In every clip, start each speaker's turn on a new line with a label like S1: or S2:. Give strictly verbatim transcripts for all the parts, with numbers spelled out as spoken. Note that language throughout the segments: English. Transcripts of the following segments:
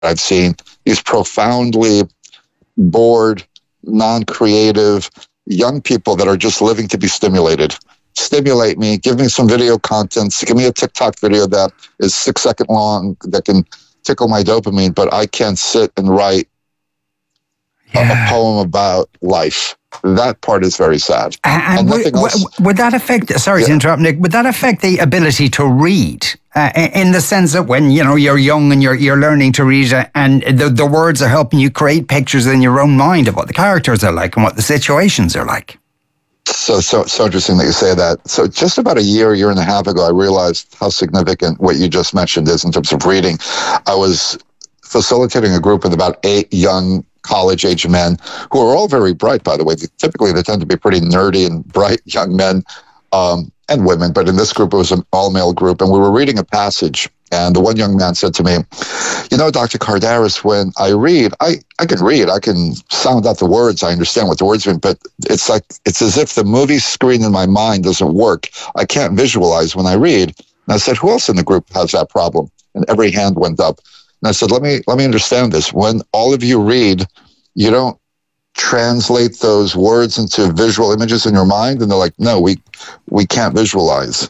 S1: I've seen, these profoundly bored, non-creative young people that are just living to be stimulated. Stimulate me, give me some video content, give me a TikTok video that is six seconds long that can tickle my dopamine, but I can't sit and write yeah. a, a poem about life. That part is very sad.
S2: And, and would, else, would that affect, sorry yeah. to interrupt, Nick, would that affect the ability to read? Uh, in the sense that when, you know, you're young and you're you're learning to read and the, the words are helping you create pictures in your own mind of what the characters are like and what the situations are like.
S1: So, so, so interesting that you say that. So just about a year, year and a half ago, I realized how significant what you just mentioned is in terms of reading. I was facilitating a group with about eight young college-age men who are all very bright, by the way. Typically, they tend to be pretty nerdy and bright young men um, and women, but in this group, it was an all-male group, and we were reading a passage, and the one young man said to me, you know, Doctor Kardaras, when I read, I, I can read, I can sound out the words, I understand what the words mean, but it's like, it's as if the movie screen in my mind doesn't work. I can't visualize when I read. And I said, who else in the group has that problem? And every hand went up. And I said, let me let me understand this. When all of you read, you don't translate those words into visual images in your mind? And they're like, no, we we can't visualize.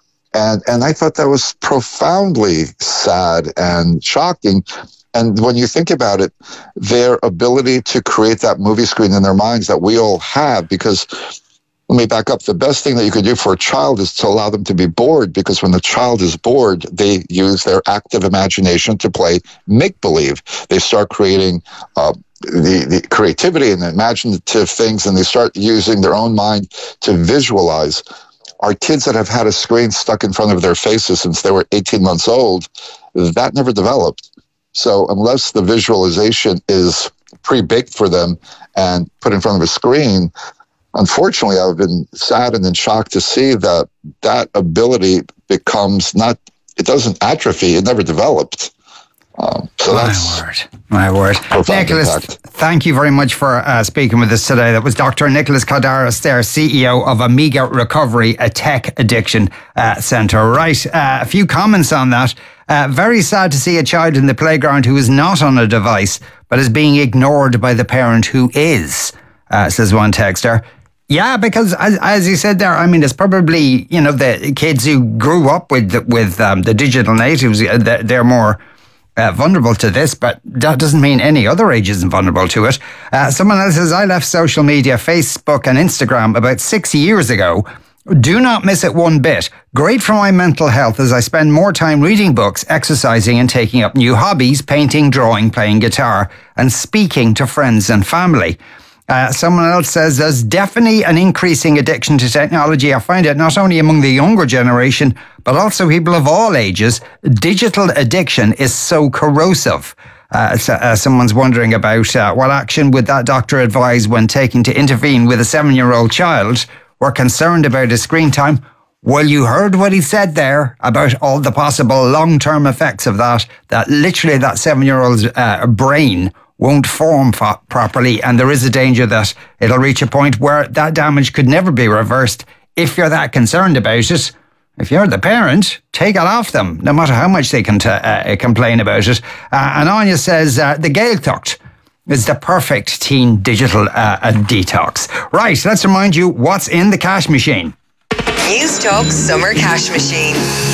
S1: And and I thought that was profoundly sad and shocking. And when you think about it, their ability to create that movie screen in their minds that we all have, because let me back up. The best thing that you could do for a child is to allow them to be bored, because when the child is bored, they use their active imagination to play make-believe. They start creating uh, the, the creativity and the imaginative things, and they start using their own mind to visualize. Our kids that have had a screen stuck in front of their faces since they were eighteen months old, that never developed. So unless the visualization is pre-baked for them and put in front of a screen, unfortunately, I've been saddened and shocked to see that that ability becomes not, it doesn't atrophy, it never developed. Um, so
S2: my
S1: that's
S2: word, my word. Nicholas, impact. Thank you very much for uh, speaking with us today. That was Doctor Nicholas Kardaras there, C E O of Amiga Recovery, a tech addiction uh, centre. Right, uh, a few comments on that. Uh, very sad to see a child in the playground who is not on a device, but is being ignored by the parent who is, uh, says one texter. Yeah, because as, as you said there, I mean, it's probably, you know, the kids who grew up with with um, the digital natives, they're more uh, vulnerable to this, but that doesn't mean any other age isn't vulnerable to it. Uh, someone else says, I left social media, Facebook and Instagram about six years ago. Do not miss it one bit. Great for my mental health as I spend more time reading books, exercising and taking up new hobbies, painting, drawing, playing guitar and speaking to friends and family. Uh, someone else says there's definitely an increasing addiction to technology. I find it not only among the younger generation, but also people of all ages. Digital addiction is so corrosive. Uh, so, uh, someone's wondering about uh, what action would that doctor advise when taking to intervene with a seven-year-old child. We're concerned about his screen time. Well, you heard what he said there about all the possible long-term effects of that, that literally that seven-year-old's uh, brain won't form fo- properly, and there is a danger that it'll reach a point where that damage could never be reversed. If you're that concerned about it, if you're the parent, take it off them, no matter how much they can t- uh, complain about it. Uh, and Anya says, uh, the Gaeltacht is the perfect teen digital uh, uh, detox. Right, let's remind you what's in the cash machine.
S3: News Talk Summer Cash Machine.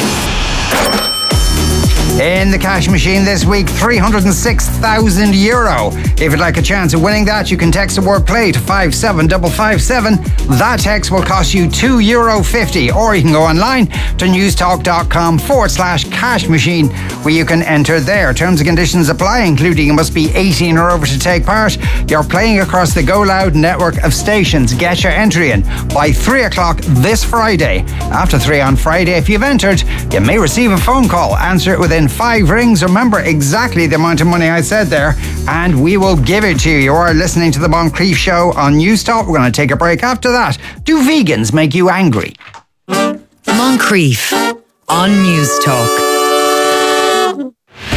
S2: In the cash machine this week, three hundred six thousand euro. If you'd like a chance of winning that, you can text the word play to five seven five five seven. That text will cost you two euro fifty, or you can go online to newstalk.com forward slash cash machine, where you can enter there. Terms and conditions apply, including you must be eighteen or over to take part. You're playing across the Go Loud network of stations. Get your entry in by three o'clock this Friday. After three on Friday, if you've entered, you may receive a phone call. Answer it within five rings. Remember exactly the amount of money I said there, and we will give it to you. You are listening to the Moncrief Show on News Talk. We're going to take a break after that. Do vegans make you angry?
S3: Moncrief on News Talk.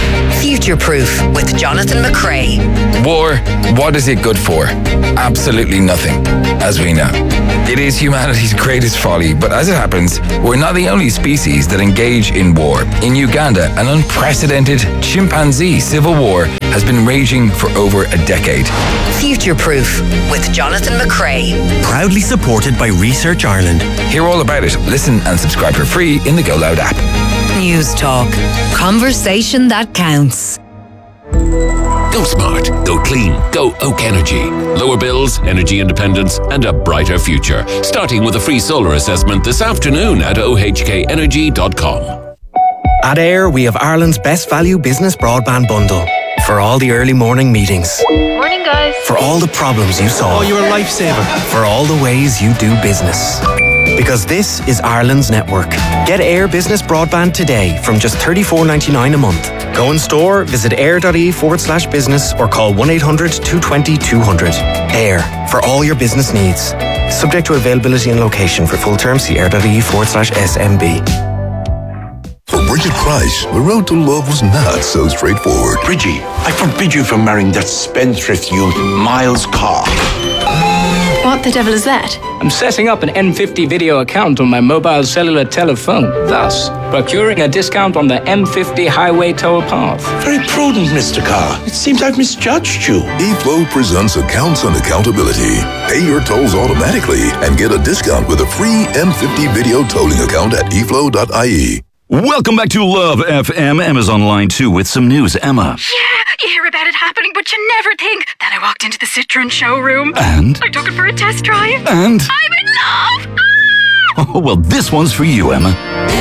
S3: Future Proof with Jonathan McCrea.
S4: War, what is it good for? Absolutely nothing, as we know. It is humanity's greatest folly, but as it happens, we're not the only species that engage in war. In Uganda, an unprecedented chimpanzee civil war has been raging for over a decade.
S3: Future Proof with Jonathan McCrea.
S5: Proudly supported by Research Ireland.
S4: Hear all about it. Listen and subscribe for free in the Go Loud app.
S3: News Talk. Conversation that counts.
S6: Go smart, go clean, go Oak Energy. Lower bills, energy independence, and a brighter future. Starting with a free solar assessment this afternoon at o h k energy dot com.
S5: At AIR, we have Ireland's best value business broadband bundle. For all the early morning meetings.
S7: Morning, guys.
S5: For all the problems you solve.
S8: Oh, you're a lifesaver.
S5: For all the ways you do business. Because this is Ireland's network. Get AIR Business Broadband today from just thirty-four ninety-nine a month. Go in store, visit air.ie forward slash business or call one eight hundred two two zero two hundred. AIR, for all your business needs. Subject to availability and location. For full terms, see air.ie forward slash SMB.
S9: For Bridget Price, the road to love was not so straightforward.
S10: Bridgie, I forbid you from marrying that spendthrift youth, Miles Carr.
S7: What the devil is that?
S11: I'm setting up an N fifty video account on my mobile cellular telephone, thus procuring a discount on the M fifty highway toll path.
S10: Very prudent, Mister Carr. It seems I've misjudged you.
S9: eFlow presents Accounts and Accountability. Pay your tolls automatically and get a discount with a free M fifty video tolling account at e flow dot I E.
S12: Welcome back to Love F M. Emma's on line two with some news. Emma.
S7: Yeah, you hear about it happening, but you never think. Then I walked into the Citroen showroom.
S12: And?
S7: I took it for a test drive.
S12: And?
S7: I'm in love! Ah!
S12: Oh, well, this one's for you, Emma.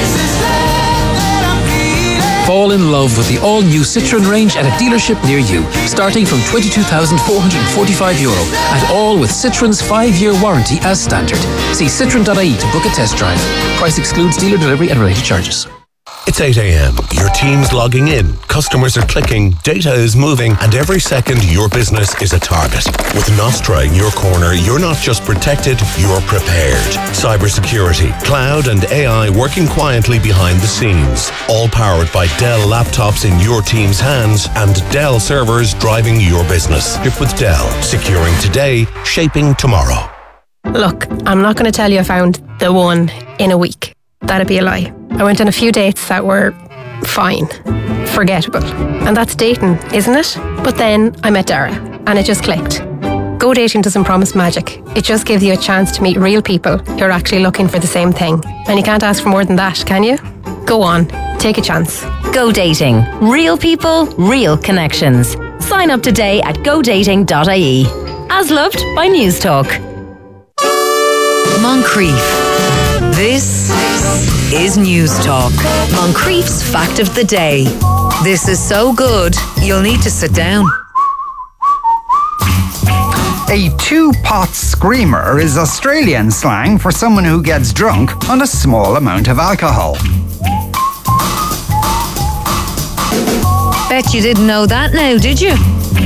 S13: Fall in love with the all-new Citroen range at a dealership near you, starting from twenty-two thousand four hundred forty-five euro, and all with Citroen's five-year warranty as standard. See citroen dot I E to book a test drive. Price excludes dealer delivery and related charges.
S14: It's eight a.m. Your team's logging in, customers are clicking, data is moving, and every second your business is a target. With Nostra in your corner, you're not just protected, you're prepared. Cybersecurity, cloud, and A I working quietly behind the scenes. All powered by Dell laptops in your team's hands and Dell servers driving your business. Ship with Dell. Securing today, shaping tomorrow.
S15: Look, I'm not going to tell you I found the one in a week. That'd be a lie. I went on a few dates that were fine, forgettable. And that's dating, isn't it? But then I met Dara and it just clicked. Go dating doesn't promise magic. It just gives you a chance to meet real people who are actually looking for the same thing. And you can't ask for more than that, can you? Go on, take a chance.
S16: Go Dating. Real people, real connections. Sign up today at go dating dot I E. As loved by News Talk.
S3: Moncrief. This is News Talk. Moncrief's Fact of the Day. This is so good, you'll need to sit down.
S2: A two-pot screamer is Australian slang for someone who gets drunk on a small amount of alcohol.
S3: Bet you didn't know that now, did you?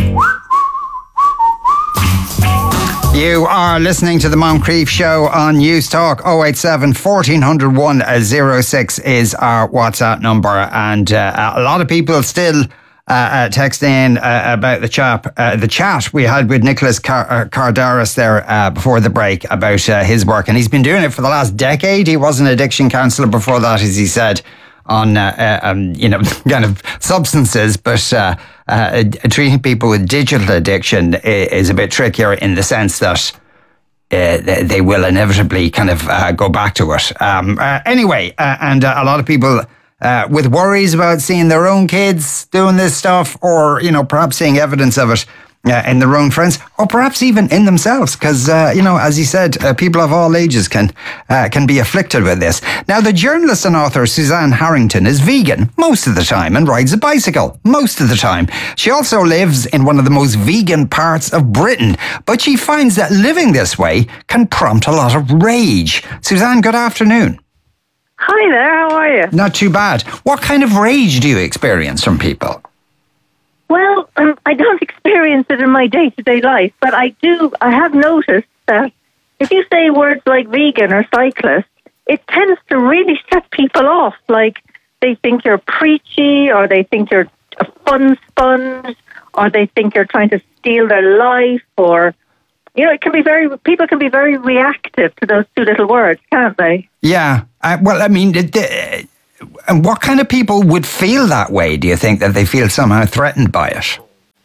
S2: You are listening to the Moncrief Show on News Talk. oh eight seven, fourteen hundred, one oh six is our WhatsApp number. And uh, a lot of people still uh, uh, text in uh, about the chap, uh, the chat we had with Nicholas Car- uh, Cardaris there uh, before the break about uh, his work. And he's been doing it for the last decade. He was an addiction counsellor before that, as he said, on, uh, uh, um, you know, kind of substances, but uh, uh, treating people with digital addiction is a bit trickier in the sense that uh, they will inevitably kind of uh, go back to it. Um, uh, anyway, uh, and uh, a lot of people uh, with worries about seeing their own kids doing this stuff, or, you know, perhaps seeing evidence of it Uh, in their own friends, or perhaps even in themselves, because uh, you know, as he said, uh, people of all ages can uh, can be afflicted with this. Now, the journalist and author Suzanne Harrington is vegan most of the time and rides a bicycle most of the time. She also lives in one of the most vegan parts of Britain, but she finds that living this way can prompt a lot of rage. Suzanne, good afternoon.
S17: Hi there, how are you?
S2: Not too bad. What kind of rage do you experience from people?
S17: Well, um, I don't experience it in my day-to-day life, but I do, I have noticed that if you say words like vegan or cyclist, it tends to really set people off. Like, they think you're preachy, or they think you're a fun sponge, or they think you're trying to steal their life, or, you know, it can be very, people can be very reactive to those two little words, can't they?
S2: Yeah. Uh, well, I mean, the, the, and what kind of people would feel that way, do you think, that they feel somehow threatened by it?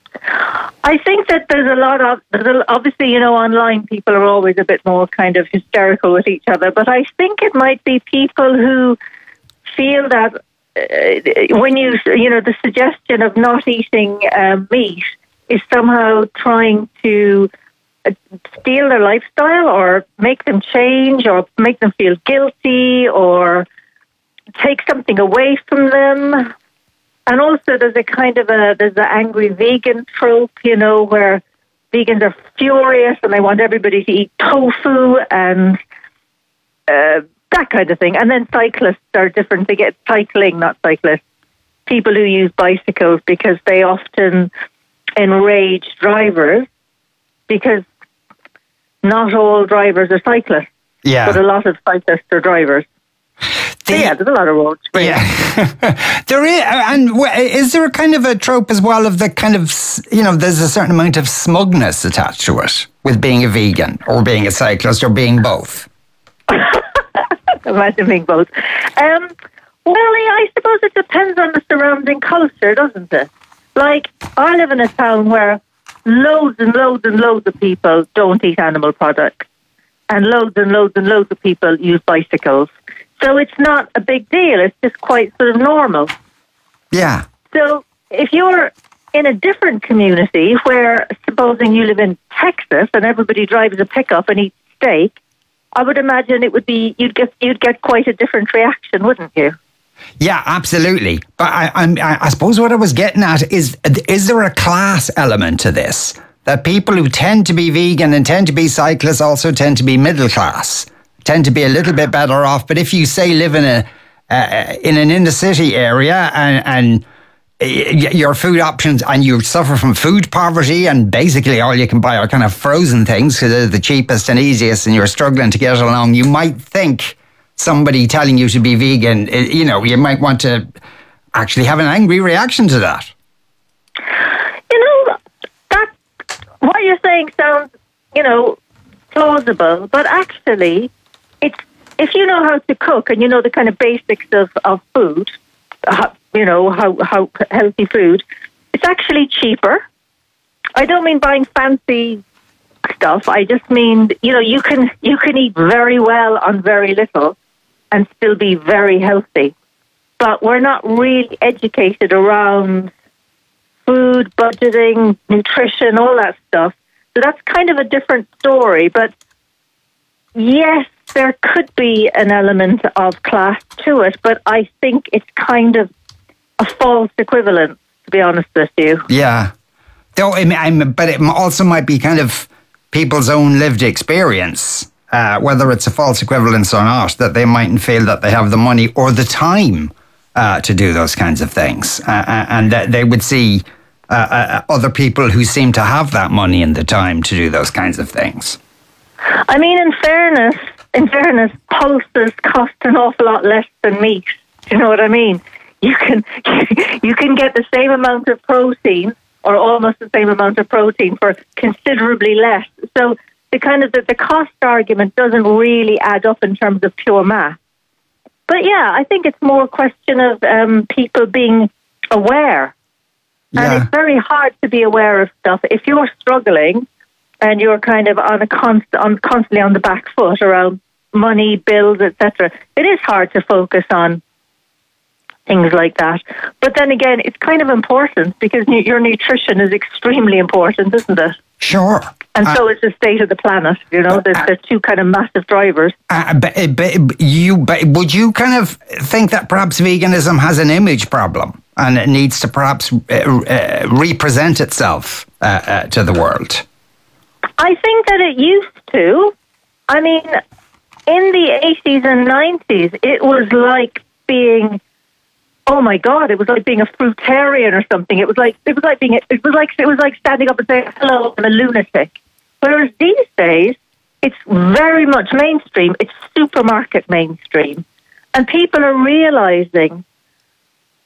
S17: I think that there's a lot of, there's a, obviously, you know, online people are always a bit more kind of hysterical with each other, but I think it might be people who feel that uh, when you, you know, the suggestion of not eating uh, meat is somehow trying to uh, steal their lifestyle or make them change or make them feel guilty or take something away from them. And also there's a kind of a, there's the angry vegan trope, you know, where vegans are furious and they want everybody to eat tofu and uh, that kind of thing. And then cyclists are different. They get cycling, not cyclists. People who use bicycles because they often enrage drivers because not all drivers are cyclists.
S2: Yeah.
S17: But a lot of cyclists are drivers. So yeah, there's a lot of roads.
S2: Yeah. There is, and is there a kind of a trope as well of the kind of, you know, there's a certain amount of smugness attached to it with being a vegan or being a cyclist or being both?
S17: Imagine being both. Um, well, yeah, I suppose it depends on the surrounding culture, doesn't it? Like, I live in a town where loads and loads and loads of people don't eat animal products. And loads and loads and loads of people use bicycles. So it's not a big deal. It's just quite sort of normal.
S2: Yeah.
S17: So if you're in a different community where, supposing you live in Texas and everybody drives a pickup and eats steak, I would imagine it would be, you'd get you'd get quite a different reaction, wouldn't you?
S2: Yeah, absolutely. But I, I, I suppose what I was getting at is, is there a class element to this? That people who tend to be vegan and tend to be cyclists also tend to be middle class, tend to be a little bit better off. But if you say live in a uh, in an inner city area and, and your food options and you suffer from food poverty and basically all you can buy are kind of frozen things because they're the cheapest and easiest and you're struggling to get along, you might think somebody telling you to be vegan, you know, you might want to actually have an angry reaction to that.
S17: You know, that what you're saying sounds, you know, plausible, but actually, it's if you know how to cook and you know the kind of basics of, of food, uh, you know, how, how healthy food, it's actually cheaper. I don't mean buying fancy stuff. I just mean, you know, you can you can eat very well on very little and still be very healthy. But we're not really educated around food, budgeting, nutrition, all that stuff. So that's kind of a different story. But yes, there could be an element of class to it, but I think it's kind of a false equivalent, to be honest with you.
S2: Yeah. Though, I mean, I'm, but it also might be kind of people's own lived experience, uh, whether it's a false equivalence or not, that they mightn't feel that they have the money or the time uh, to do those kinds of things. Uh, and that they would see uh, uh, other people who seem to have that money and the time to do those kinds of things.
S17: I mean, in fairness, in fairness, pulses cost an awful lot less than meat. Do you know what I mean? You can you can get the same amount of protein, or almost the same amount of protein, for considerably less. So the kind of the, the cost argument doesn't really add up in terms of pure math. But yeah, I think it's more a question of um, people being aware.
S2: Yeah.
S17: And it's very hard to be aware of stuff. If you're struggling and you're kind of on a const, on, constantly on the back foot around money, bills, et cetera, it is hard to focus on things like that. But then again, it's kind of important because your nutrition is extremely important, isn't it?
S2: Sure.
S17: And
S2: uh,
S17: so is the state of the planet. You know, there's, there's two kind of massive drivers.
S2: Uh, but, but you, but would you kind of think that perhaps veganism has an image problem and it needs to perhaps uh, uh, represent itself uh, uh, to the world?
S17: I think that it used to. I mean, in the eighties and nineties, it was like being, oh my God, it was like being a fruitarian or something. It was like it was like being it was like it was like standing up and saying hello, I'm a lunatic. Whereas these days, it's very much mainstream. It's supermarket mainstream, and people are realizing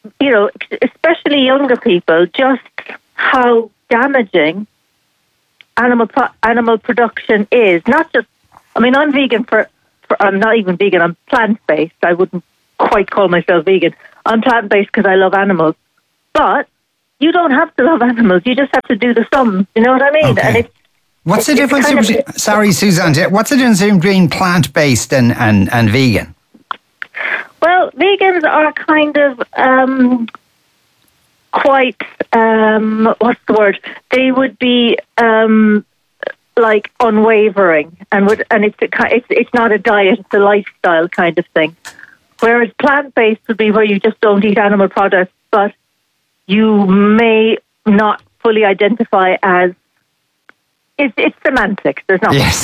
S17: you know, especially younger people, just how damaging animal pro- animal production is. Not just, I mean, I'm vegan for, for I'm not even vegan, I'm plant-based. I wouldn't quite call myself vegan. I'm plant-based because I love animals. But you don't have to love animals. You just have to do the sums. You know what I mean?
S2: Okay.
S17: And it's,
S2: what's the
S17: it's
S2: difference
S17: kind
S2: between,
S17: of,
S2: sorry, Suzanne, what's the difference between plant-based and, and, and vegan?
S17: Well, vegans are kind of um, quite, um, what's the word? They would be um, like unwavering, and would, and it's, a, it's it's not a diet, it's a lifestyle kind of thing. Whereas plant-based would be where you just don't eat animal products, but you may not fully identify as. It's, it's semantics. There's not
S2: yes.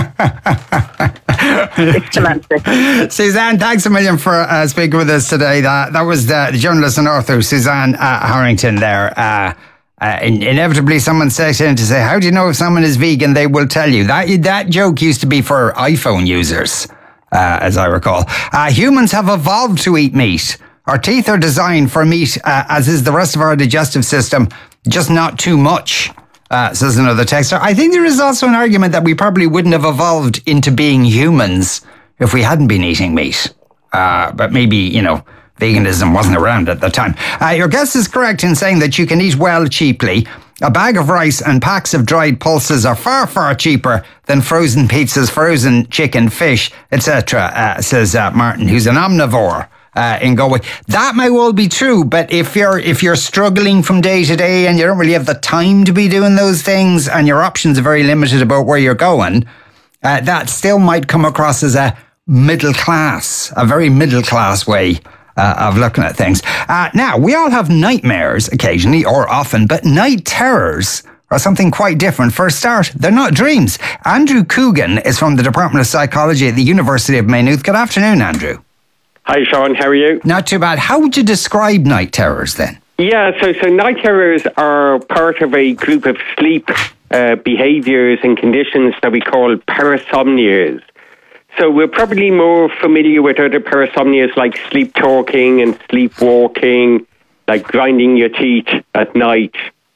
S17: It's semantics.
S2: Suzanne, thanks a million for uh, speaking with us today. That that was the, the journalist and author Suzanne uh, Harrington there. Uh, uh, in, inevitably, someone says in to say, "How do you know if someone is vegan?" They will tell you. That that joke used to be for iPhone users, uh, as I recall. Uh, humans have evolved to eat meat. Our teeth are designed for meat, uh, as is the rest of our digestive system, just not too much. Uh, says another texter. I think there is also an argument that we probably wouldn't have evolved into being humans if we hadn't been eating meat. Uh, but maybe, you know, veganism wasn't around at the time. Uh, your guest is correct in saying that you can eat well cheaply. A bag of rice and packs of dried pulses are far, far cheaper than frozen pizzas, frozen chicken, fish, et cetera, uh, says uh, Martin, who's an omnivore. Uh, in Galway. That may well be true, but if you're if you're struggling from day to day and you don't really have the time to be doing those things and your options are very limited about where you're going, uh, that still might come across as a middle class, a very middle class way uh, of looking at things. Uh, now, we all have nightmares occasionally or often, but night terrors are something quite different. For a start, they're not dreams. Andrew Coogan is from the Department of Psychology at the University of Maynooth. Good afternoon, Andrew.
S8: Hi, Sean. How are you?
S2: Not too bad. How would you describe night terrors then?
S8: Yeah, so so night terrors are part of a group of sleep uh, behaviours and conditions that we call parasomnias. So we're probably more familiar with other parasomnias like sleep talking and sleepwalking, like grinding your teeth at night.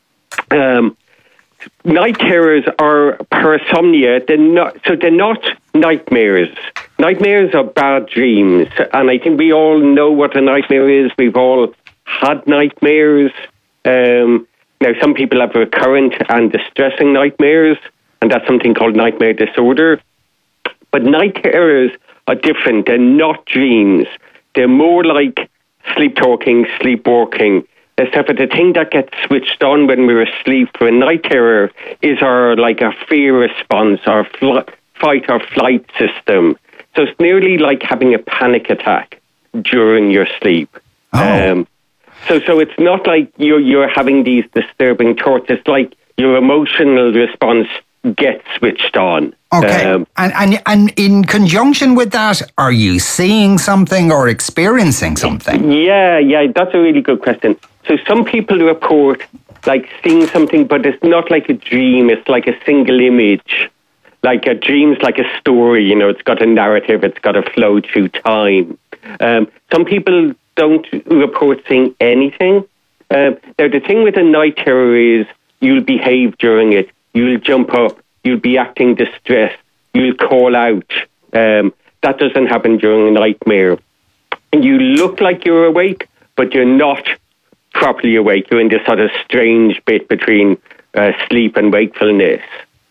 S8: Um, night terrors are parasomnia. They're not, so they're not nightmares. Nightmares are bad dreams, and I think we all know what a nightmare is. We've all had nightmares. Um, now, some people have recurrent and distressing nightmares, and that's something called nightmare disorder. But night terrors are different. They're not dreams. They're more like sleep talking, sleepwalking. Except for the thing that gets switched on when we're asleep for a night terror is our like a fear response, our fl- fight or flight system. So it's nearly like having a panic attack during your sleep.
S2: Oh.
S8: Um, so so it's not like you're you're having these disturbing thoughts. It's like your emotional response gets switched on.
S2: Okay.
S8: Um,
S2: and, and and in conjunction with that, are you seeing something or experiencing something?
S8: Yeah, yeah, that's a really good question. So some people report like seeing something, but it's not like a dream. It's like a single image. Like a dream's like a story, you know, it's got a narrative, it's got a flow through time. Um, some people don't report seeing anything. Um, now, the thing with a night terror is you'll behave during it. You'll jump up. You'll be acting distressed. You'll call out. Um, that doesn't happen during a nightmare. And you look like you're awake, but you're not properly awake. You're in this sort of strange bit between uh, sleep and wakefulness.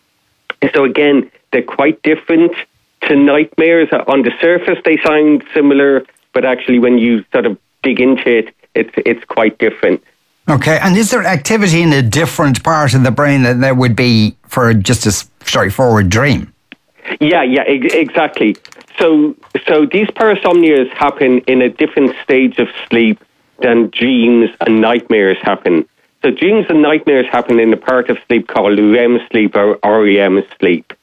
S8: So again, they're quite different to nightmares. On the surface, they sound similar, but actually when you sort of dig into it, it's it's quite different.
S2: Okay, and is there activity in a different part of the brain that there would be for just a straightforward dream?
S8: Yeah, yeah, e- exactly. So, so these parasomnias happen in a different stage of sleep than dreams and nightmares happen. So dreams and nightmares happen in a part of sleep called R E M sleep or R E M sleep.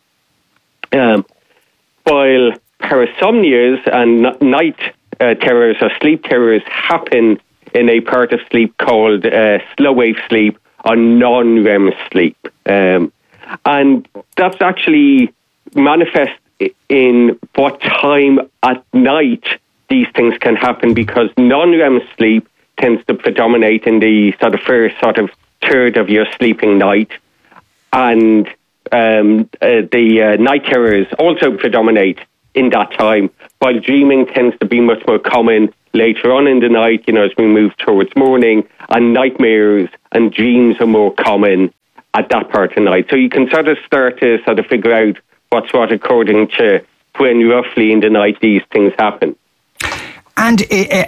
S8: Um, while parasomnias and n- night uh, terrors or sleep terrors happen in a part of sleep called uh, slow wave sleep or non R E M sleep. Um, and that's actually manifest in what time at night these things can happen, because non R E M sleep tends to predominate in the sort of first sort of third of your sleeping night, and um, uh, the uh, night terrors also predominate in that time, while dreaming tends to be much more common later on in the night, you know, as we move towards morning, and nightmares and dreams are more common at that part of the night. So you can sort of start to sort of figure out what's what according to when roughly in the night these things happen.
S2: And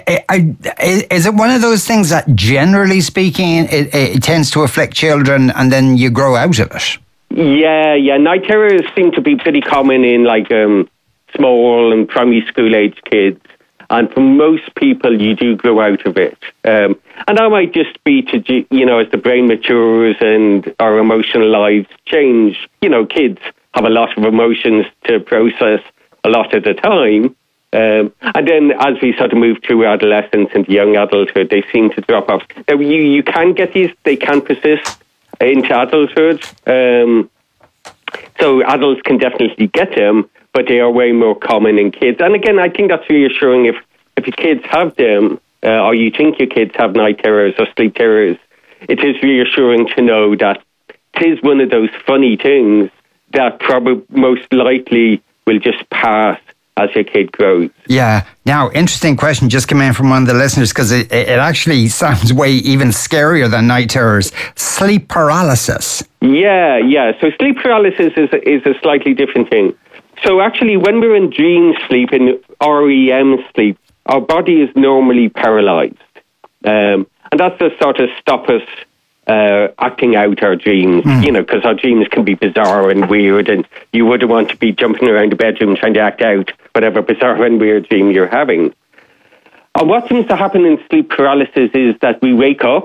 S2: is it one of those things that, generally speaking, it, it tends to afflict children and then you grow out of it?
S8: Yeah, yeah. Night terrors seem to be pretty common in like um, small and primary school age kids. And for most people, you do grow out of it. Um, and that might just be to, you know, as the brain matures and our emotional lives change. You know, kids have a lot of emotions to process a lot of the time. Um, and then as we sort of move through adolescence into young adulthood, they seem to drop off. Now, you, you can get these, they can persist into adulthood. Um, so adults can definitely get them, but they are way more common in kids. And again, I think that's reassuring if, if your kids have them, uh, or you think your kids have night terrors or sleep terrors, it is reassuring to know that it is one of those funny things that probably most likely will just pass as your kid grows.
S2: Yeah. Now, interesting question just came in from one of the listeners, because it, it actually sounds way even scarier than night terrors. Sleep paralysis.
S8: Yeah, yeah. So sleep paralysis is a, is a slightly different thing. So actually, when we're in dream sleep, in R E M sleep, our body is normally paralyzed. Um, and that's to sort of stop us uh, acting out our dreams, mm. you know, because our dreams can be bizarre and weird, and you wouldn't want to be jumping around the bedroom trying to act out whatever bizarre and weird dream you're having. And what seems to happen in sleep paralysis is that we wake up,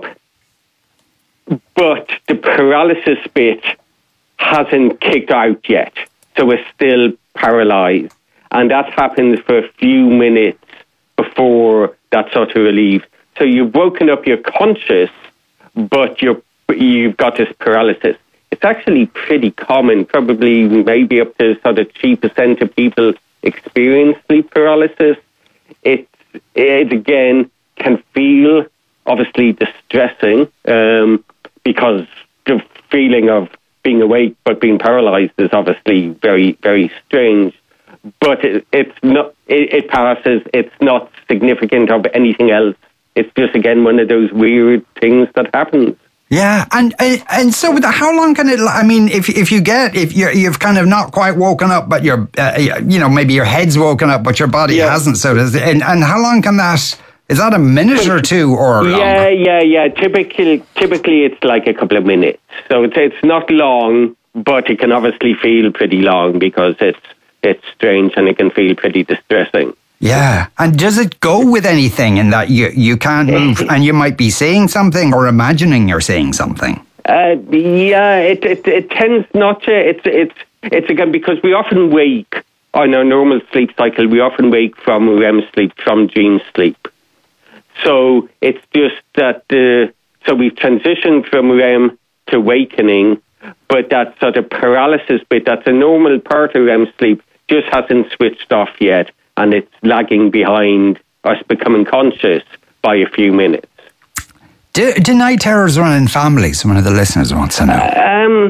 S8: but the paralysis bit hasn't kicked out yet. So we're still paralyzed. And that happens for a few minutes before that sort of relief. So you've woken up, you're conscious, but you're, you've got this paralysis. It's actually pretty common, probably maybe up to sort of three percent of people experience sleep paralysis. It, it again, can feel obviously distressing um, because the feeling of being awake but being paralyzed is obviously very, very strange. But it, it's not. It, it passes. It's not significant of anything else. It's just, again, one of those weird things that happens.
S2: Yeah, and and so with the, how long can it? I mean, if if you get if you you've kind of not quite woken up, but you're uh, you know maybe your head's woken up, but your body yeah. hasn't. So does and and how long can that? Is that a minute or two or longer?
S8: Yeah, yeah, yeah. Typically, typically it's like a couple of minutes. So it's it's not long, but it can obviously feel pretty long because it's it's strange and it can feel pretty distressing.
S2: Yeah. And does it go with anything in that you, you can't move and you might be seeing something or imagining you're seeing something?
S8: Uh, yeah, it, it it tends not to. It's, it's, it's again, because we often wake on our normal sleep cycle, we often wake from R E M sleep, from dream sleep. So it's just that, uh, so we've transitioned from R E M to wakening, but that sort of paralysis bit, that's a normal part of R E M sleep, just hasn't switched off yet. And it's lagging behind us becoming conscious by a few minutes.
S2: Do, do night terrors run in families? One of the listeners wants to know.
S8: Um,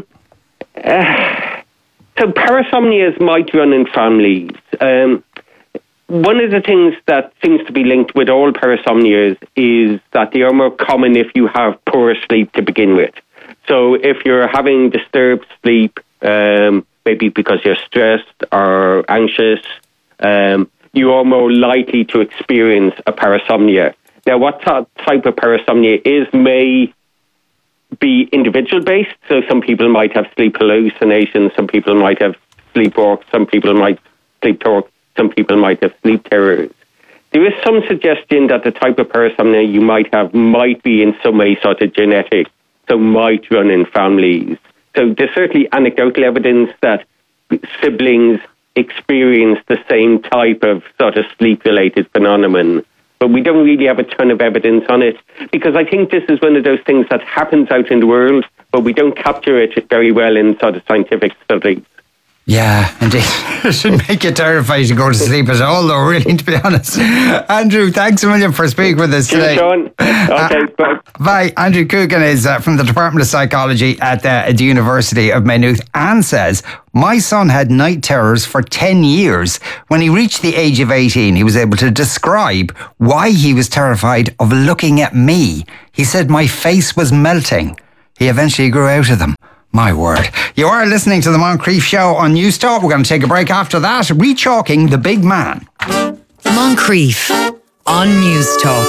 S8: uh, so parasomnias might run in families. Um, one of the things that seems to be linked with all parasomnias is that they are more common if you have poor sleep to begin with. So if you're having disturbed sleep, um, maybe because you're stressed or anxious, um, you are more likely to experience a parasomnia. Now, what type of parasomnia is may be individual-based. So some people might have sleep hallucinations, some people might have sleepwalks, some people might sleep talk, some people might have sleep terrors. There is some suggestion that the type of parasomnia you might have might be in some way sort of genetic, so might run in families. So there's certainly anecdotal evidence that siblings experience the same type of sort of sleep-related phenomenon. But we don't really have a ton of evidence on it because I think this is one of those things that happens out in the world, but we don't capture it very well in sort of scientific studies.
S2: Yeah, indeed. It should make you terrified to go to sleep at all, though, really, to be honest. Andrew, thanks a million for speaking with us today.
S8: Sean. Okay,
S2: uh,
S8: bye.
S2: Bye. Andrew Coogan is uh, from the Department of Psychology at the, at the University of Maynooth, and says, my son had night terrors for ten years. When he reached the age of eighteen, he was able to describe why he was terrified of looking at me. He said my face was melting. He eventually grew out of them. My word. You are listening to the Moncrief Show on News Talk. We're going to take a break after that. Rechalking the big man.
S3: Moncrief on News Talk.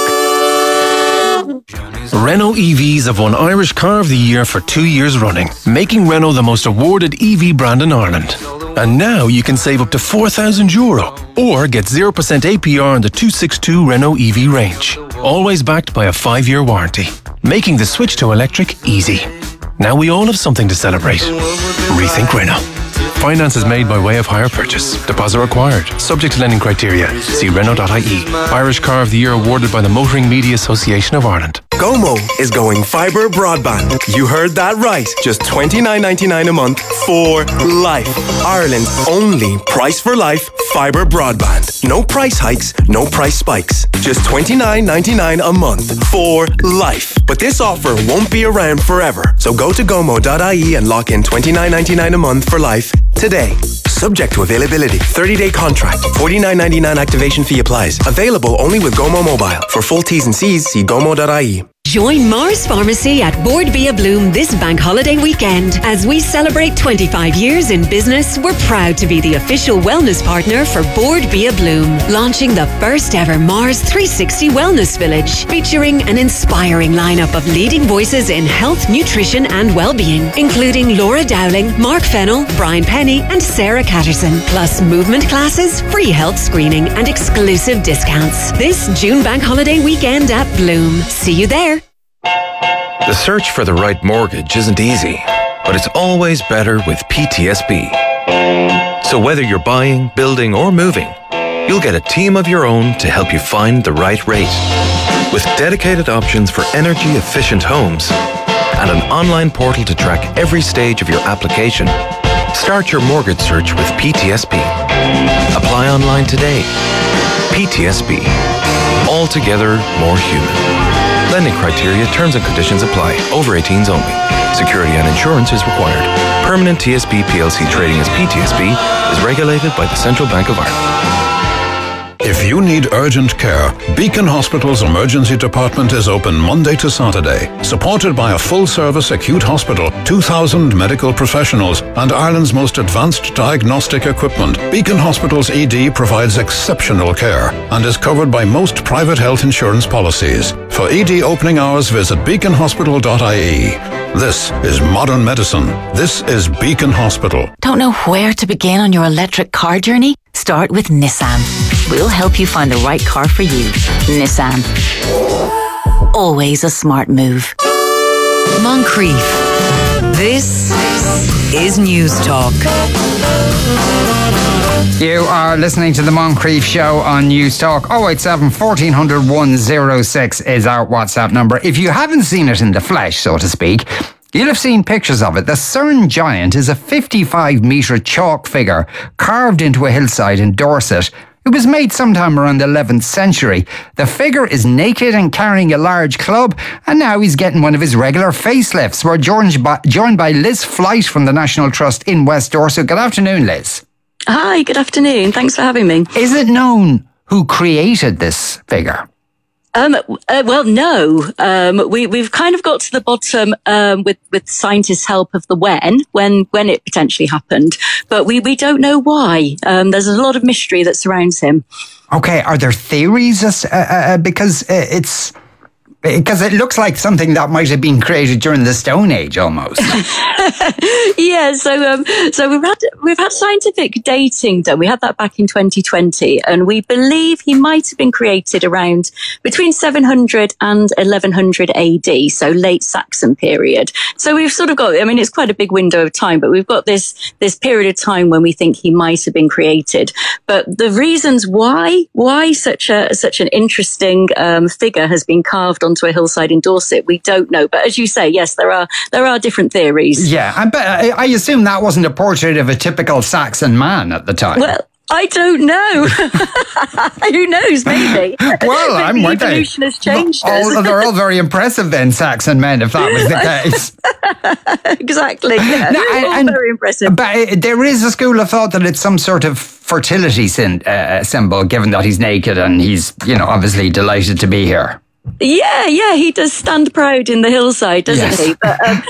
S18: Renault E Vs have won Irish Car of the Year for two years running, making Renault the most awarded E V brand in Ireland. And now you can save up to four thousand euro or get zero percent A P R on the two sixty-two Renault E V range. Always backed by a five-year warranty, making the switch to electric easy. Now we all have something to celebrate. Rethink Renault. Finance is made by way of hire purchase. Deposit required. Subject to lending criteria. See Renault dot I E. Irish Car of the Year awarded by the Motoring Media Association of Ireland.
S19: Gomo is going fibre broadband. You heard that right. Just twenty-nine ninety-nine a month for life. Ireland's only price for life fibre broadband. No price hikes, no price spikes. Just twenty-nine ninety-nine a month for life. But this offer won't be around forever. So go to gomo dot I E and lock in twenty-nine ninety-nine a month for life today. Subject to availability. thirty-day contract. forty-nine ninety-nine activation fee applies. Available only with Gomo Mobile. For full T's and C's, see gomo dot I E.
S20: Join Mars Pharmacy at Board Bia Bloom this bank holiday weekend. As we celebrate twenty-five years in business, we're proud to be the official wellness partner for Board Bia Bloom, launching the first ever Mars three sixty Wellness Village, featuring an inspiring lineup of leading voices in health, nutrition and well-being, including Laura Dowling, Mark Fennell, Brian Penny and Sarah Catterson, plus movement classes, free health screening and exclusive discounts. This June bank holiday weekend at Bloom. See you there.
S4: The search for the right mortgage isn't easy, but it's always better with P T S B. So whether you're buying, building, or moving, you'll get a team of your own to help you find the right rate. With dedicated options for energy-efficient homes and an online portal to track every stage of your application, start your mortgage search with P T S B. Apply online today. P T S B. Altogether more human. Lending criteria, terms and conditions apply. Over eighteens only. Security and insurance is required. Permanent T S B P L C trading as P T S B is regulated by the Central Bank of Ireland.
S21: If you need urgent care, Beacon Hospital's emergency department is open Monday to Saturday. Supported by a full-service acute hospital, two thousand medical professionals, and Ireland's most advanced diagnostic equipment, Beacon Hospital's E D provides exceptional care and is covered by most private health insurance policies. For E D opening hours, visit beacon hospital dot I E. This is modern medicine. This is Beacon Hospital.
S22: Don't know where to begin on your electric car journey? Start with Nissan. We'll help you find the right car for you. Nissan. Always a smart move.
S3: Moncrief. This is News Talk.
S2: You are listening to the Moncrief Show on News Talk. oh eight seven, fourteen hundred, one oh six is our WhatsApp number. If you haven't seen it in the flesh, so to speak, you'll have seen pictures of it. The CERN Giant is a fifty-five metre chalk figure carved into a hillside in Dorset. It was made sometime around the eleventh century. The figure is naked and carrying a large club, and now he's getting one of his regular facelifts. We're joined by, joined by Liz Flight from the National Trust in West Dorset. Good afternoon, Liz.
S23: Hi, good afternoon. Thanks for having me.
S2: Is it known who created this figure?
S23: Um, uh, well, no. Um, we, we've kind of got to the bottom um, with, with scientists' help of the when, when, when it potentially happened. But we, we don't know why. Um, there's a lot of mystery that surrounds him.
S2: Okay, are there theories? As, uh, uh, because it's... Because it looks like something that might have been created during the Stone Age, almost.
S23: Yeah, so um, so we've had we've had scientific dating done. We had that back in twenty twenty, and we believe he might have been created around between seven hundred and eleven hundred A D, so late Saxon period. So we've sort of got. I mean, it's quite a big window of time, but we've got this this period of time when we think he might have been created. But the reasons why why such a such an interesting um, figure has been carved onto onto a hillside in Dorset. We don't know. But as you say, yes, there are there are different theories.
S2: Yeah, I, but I assume that wasn't a portrait of a typical Saxon man at the time.
S23: Well, I don't know. Who knows? Maybe.
S2: Well,
S23: maybe
S2: I'm with
S23: evolution has changed us.
S2: All, they're all very impressive then, Saxon men, if that was the case.
S23: Exactly. Yeah.
S2: No,
S23: all
S2: and,
S23: very impressive.
S2: But uh, there is a school of thought that it's some sort of fertility sin, uh, symbol, given that he's naked and he's, you know, obviously delighted to be here.
S23: Yeah, yeah, he does stand proud in the hillside, doesn't
S2: Yes.
S23: he? But, um,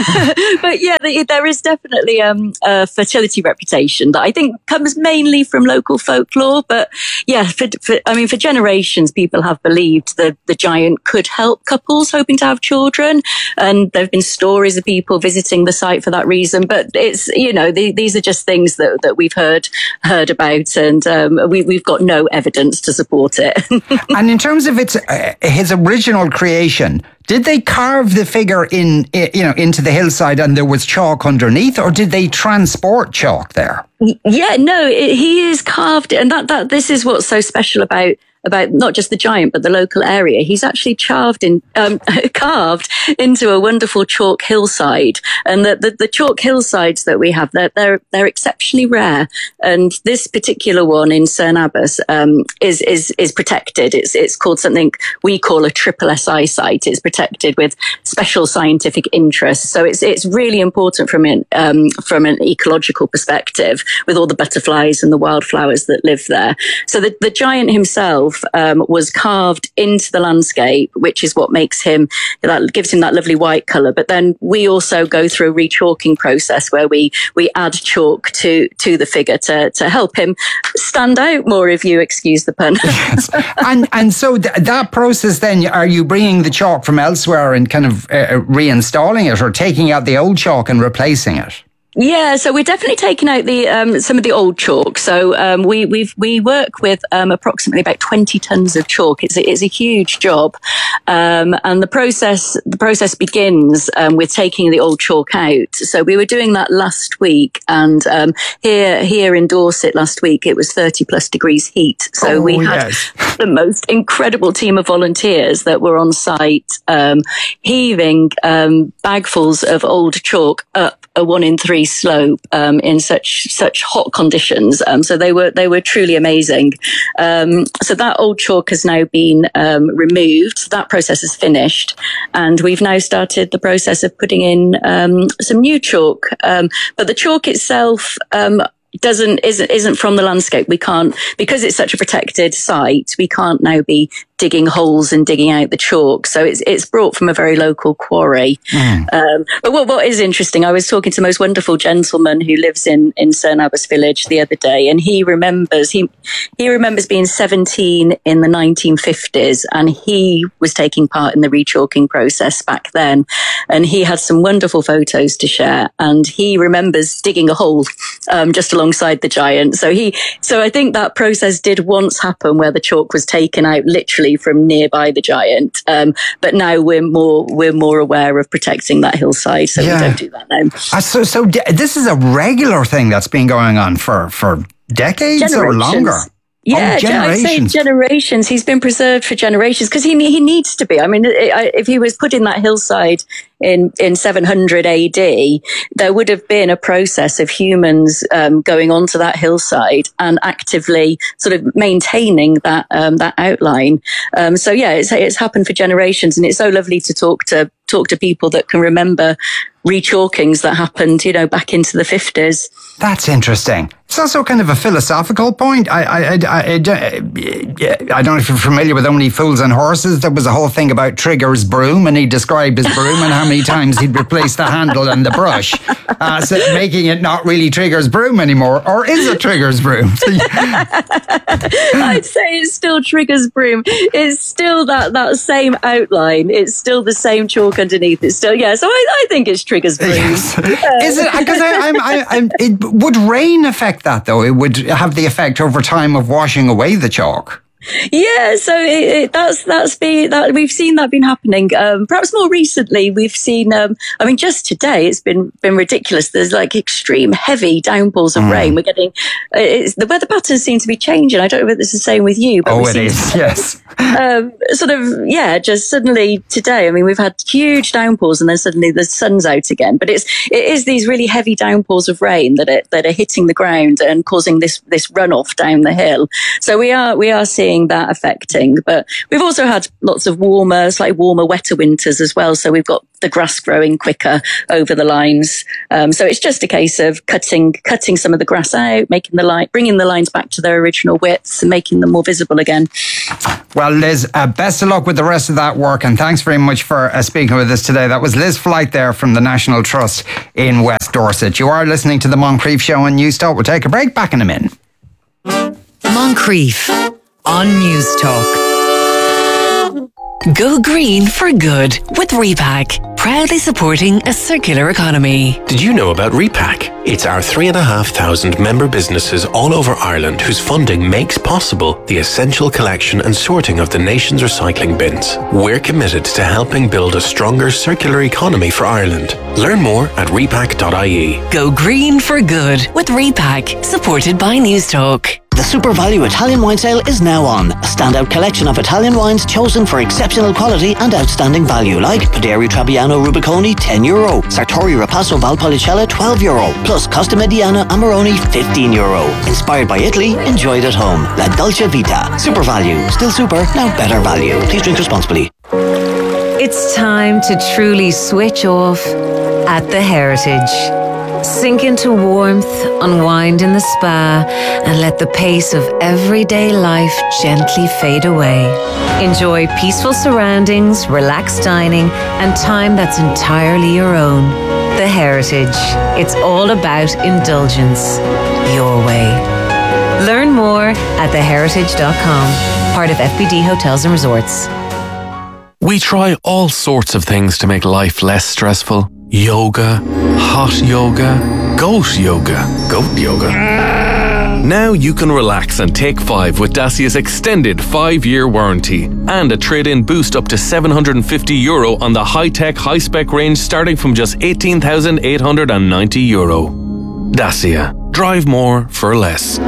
S23: but yeah, the, there is definitely um, a fertility reputation that I think comes mainly from local folklore. But yeah, for, for, I mean, for generations, people have believed that the giant could help couples hoping to have children, and there have been stories of people visiting the site for that reason. But it's, you know, the, these are just things that that we've heard heard about, and um, we, we've got no evidence to support it.
S2: And in terms of its uh, his original creation, did they carve the figure in, you know, into the hillside and there was chalk underneath, or did they transport chalk there?
S23: Yeah, no, it, he is carved, and that, that this is what's so special about about not just the giant but the local area. He's actually carved in um, carved into a wonderful chalk hillside, and the, the, the chalk hillsides that we have, they're they're, they're exceptionally rare. And this particular one in Cerne Abbas um, is is is protected. It's it's called something we call a triple S I site. It's protected with special scientific interest. So it's it's really important from an um, from an ecological perspective, with all the butterflies and the wildflowers that live there. So the, the giant himself um, was carved into the landscape, which is what makes him, that gives him that lovely white colour. But then we also go through a rechalking process where we we add chalk to to the figure to to help him stand out more, if you excuse the pun.
S2: Yes. And and so th- that process then, are you bringing the chalk from elsewhere and kind of uh, reinstalling it, or taking out the old chalk and replacing it?
S23: Yeah, so we're definitely taking out the um, some of the old chalk. So um, we we we work with um, approximately about twenty tons of chalk. It's a, it's a huge job, um, and the process the process begins um, with taking the old chalk out. So we were doing that last week, and um, here here in Dorset last week it was thirty plus degrees heat. So
S2: Oh,
S23: we had
S2: yes.
S23: the most incredible team of volunteers that were on site, um, heaving um, bagfuls of old chalk up a one in three slope um, in such such hot conditions. Um, so they were they were truly amazing. Um, so that old chalk has now been um, removed. So that process is finished, and we've now started the process of putting in um, some new chalk. Um, but the chalk itself Um, doesn't isn't isn't from the landscape. We can't, because it's such a protected site, we can't now be digging holes and digging out the chalk. So it's it's brought from a very local quarry.
S2: Mm.
S23: Um, but what what is interesting, I was talking to the most wonderful gentleman who lives in in Cerne Abbas village the other day, and he remembers he he remembers being seventeen in the nineteen fifties, and he was taking part in the rechalking process back then, and he had some wonderful photos to share, and he remembers digging a hole um, just alongside the giant. So he so I think that process did once happen, where the chalk was taken out literally from nearby the giant, um, but now we're more we're more aware of protecting that hillside, so
S2: Yeah.
S23: we don't do that now.
S2: Uh, so so d- this is a regular thing that's been going on for, for decades or longer?
S23: Yeah,
S2: Oh,
S23: gen- I'd say
S2: generations.
S23: generations. He's been preserved for generations because he he needs to be. I mean, I- if he was put in that hillside in in seven hundred A D, there would have been a process of humans um, going onto that hillside and actively sort of maintaining that um, that outline. Um, so yeah, it's it's happened for generations, and it's so lovely to talk to talk to people that can remember rechalkings that happened, you know, back into the fifties.
S2: That's interesting. It's also kind of a philosophical point. I, I, I, I, I don't know if you're familiar with Only Fools and Horses. There was a whole thing about Trigger's broom, and he described his broom and how many times he'd replace the handle and the brush, uh, so making it not really Trigger's broom anymore. Or is it Trigger's broom?
S23: I'd say it's still Trigger's broom. It's still that, that same outline. It's still the same chalk underneath. It's still, yeah. So I, I think it's Trigger's broom.
S2: Yes. Is it? Because I, I'm, I, I'm, it would rain affect that though? It would have the effect over time of washing away the chalk.
S23: Yeah, so it, it, that's that's been that we've seen that been happening. Um, perhaps more recently, we've seen. Um, I mean, just today, it's been been ridiculous. There's like extreme heavy downpours of mm. rain. We're getting it's, the weather patterns seem to be changing. I don't know if this is the same with you. But
S2: oh, it is. Yes.
S23: Um, sort of, yeah. Just suddenly today, I mean, we've had huge downpours, and then suddenly the sun's out again. But it's it is these really heavy downpours of rain that are, that are hitting the ground and causing this this runoff down the hill. So we are we are seeing that affecting, but we've also had lots of warmer, slightly warmer, wetter winters as well. So we've got the grass growing quicker over the lines. Um, so it's just a case of cutting, cutting some of the grass out, making the line, bringing the lines back to their original widths and making them more visible again.
S2: Well, Liz, uh, best of luck with the rest of that work, and thanks very much for uh, speaking with us today. That was Liz Flight there from the National Trust in West Dorset. You are listening to the Moncrief Show on News Talk. We'll take a break. Back in a minute.
S3: Moncrief on News Talk. Go green for good with Repack, proudly supporting a circular economy.
S14: Did you know about Repack? It's our three and a half thousand member businesses all over Ireland whose funding makes possible the essential collection and sorting of the nation's recycling bins. We're committed to helping build a stronger circular economy for Ireland. Learn more at repack dot I E.
S3: Go green for good with Repack, supported by News Talk.
S1: The Super Value Italian Wine Sale is now on. A standout collection of Italian wines chosen for exceptional quality and outstanding value, like Paderi Trebbiano Rubiconi, ten euro, Sartori Rapasso Valpolicella, twelve euro, plus Costa Mediana Amarone, fifteen euro. Inspired by Italy, enjoyed at home. La Dolce Vita. Super Value. Still super, now better value. Please drink responsibly.
S3: It's time to truly switch off at the Heritage. Sink into warmth, unwind in the spa, and let the pace of everyday life gently fade away. Enjoy peaceful surroundings, relaxed dining, and time that's entirely your own. The Heritage. It's all about indulgence. Your way. Learn more at the heritage dot com. Part of F B D Hotels and Resorts.
S18: We try all sorts of things to make life less stressful. Yoga, hot yoga, goat yoga, goat yoga. Now you can relax and take five with Dacia's extended five-year warranty and a trade-in boost up to seven hundred fifty euro on the high-tech, high-spec range starting from just eighteen thousand eight hundred ninety euro. Dacia. Drive more for less.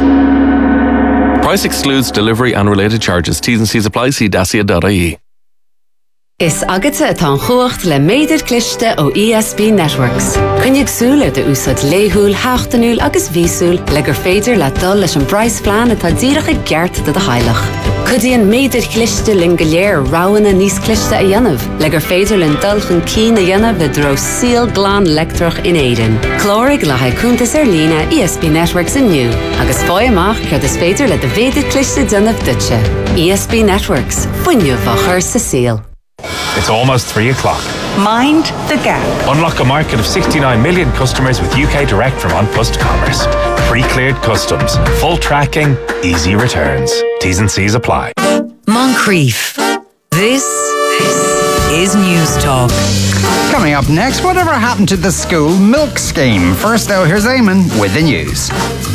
S18: Price excludes delivery and related charges. T's and C's apply. See dacia dot I E.
S20: Is agate atá chuacht le méidir cliste ó E S B Networks. Cynnig súl ar de úsad léhúl, háchtanúl agus vísúl le gur féidir le dul leis an Bryce plan atá díreach i gceart de de chailech. Cudíon méidir cliste lin go léir ráhanna níos cliste a dhéanamh, le gur féidir lin dulchan cí na dhéanamh le dro síl glán lectrach in éidean. Clórig le haicúntas ar lína E S B Networks inniu, agus fáy amach cud is féidir le de véidir cliste dhéanamh dutse. E S B Networks, fuinniu fa chur sa síl.
S5: It's almost three o'clock.
S6: Mind the gap.
S5: Unlock a market of sixty-nine million customers with U K Direct from An Post Commerce. Pre-cleared customs, full tracking, easy returns. T's and C's apply.
S3: Moncrief. This is News Talk.
S2: Coming up next, whatever happened to the school milk scheme? First though, here's Eamon with the news.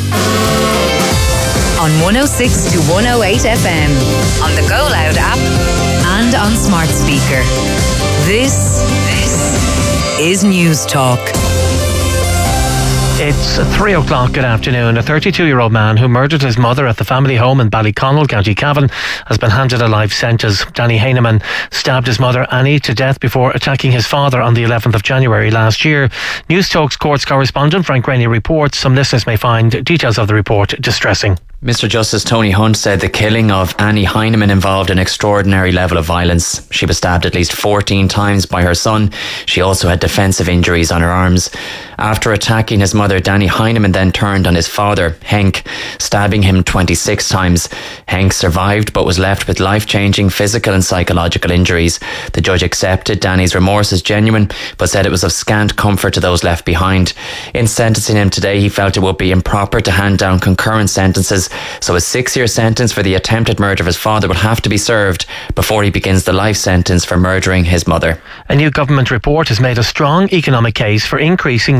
S3: On one oh six to one oh eight F M, on the Go Loud app, and on smart speaker. This, this is News Talk.
S24: It's three o'clock. Good afternoon. A thirty-two-year-old man who murdered his mother at the family home in Ballyconnell, County Cavan, has been handed a life sentence. Danny Heineman stabbed his mother Annie to death before attacking his father on the eleventh of January last year. News Talk's courts correspondent Frank Rainey reports some listeners may find details of the report distressing.
S25: Mister Justice Tony Hunt said the killing of Annie Heineman involved an extraordinary level of violence. She was stabbed at least fourteen times by her son. She also had defensive injuries on her arms. After attacking his mother, Danny Heineman then turned on his father, Henk, stabbing him twenty-six times. Henk survived but was left with life-changing physical and psychological injuries. The judge accepted Danny's remorse as genuine but said it was of scant comfort to those left behind. In sentencing him today, he felt it would be improper to hand down concurrent sentences, so a six-year sentence for the attempted murder of his father will have to be served before he begins the life sentence for murdering his mother.
S24: A new government report has made a strong economic case for increasing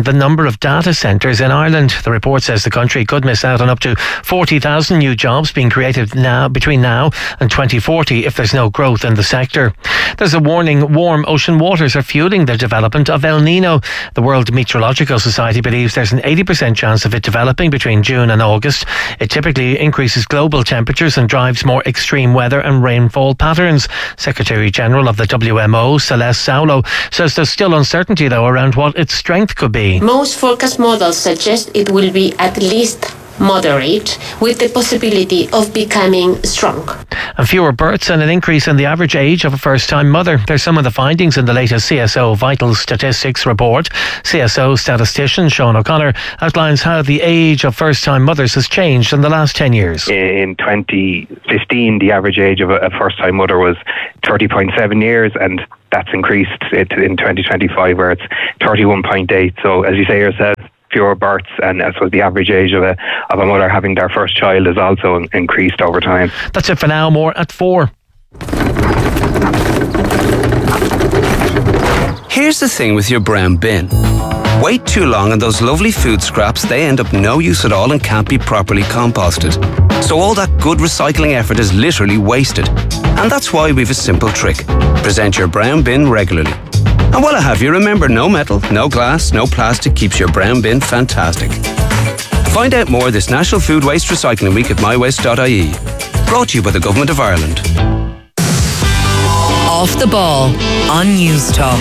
S24: the number of data centres in Ireland. The report says the country could miss out on up to forty thousand new jobs being created now between now and twenty forty if there's no growth in the sector. There's a warning warm ocean waters are fueling the development of El Nino. The World Meteorological Society believes there's an eighty percent chance of it developing between June and August. It typically increases global temperatures and drives more extreme weather and rainfall patterns. Secretary General of the W M O, Celeste Saulo, says there's still uncertainty though around what its strength could be.
S6: Most forecast models suggest it will be at least moderate, with the possibility of becoming strong.
S24: And fewer births and an increase in the average age of a first-time mother. There's some of the findings in the latest C S O Vital Statistics report. C S O statistician Sean O'Connor outlines how the age of first-time mothers has changed in the last ten years.
S7: In twenty fifteen, the average age of a first-time mother was thirty point seven years, and that's increased in twenty twenty-five where it's thirty-one point eight. So as you say yourself, fewer births, and I suppose the average age of a of a mother having their first child is also in, increased over time.
S24: That's it for now. More at four.
S9: Here's the thing with your brown bin. Wait too long and those lovely food scraps, they end up no use at all and can't be properly composted. So all that good recycling effort is literally wasted. And that's why we've a simple trick. Present your brown bin regularly. And while I have you, remember, no metal, no glass, no plastic keeps your brown bin fantastic. Find out more this National Food Waste Recycling Week at my waste dot I E. Brought to you by the Government of Ireland.
S16: Off the ball on News Talk.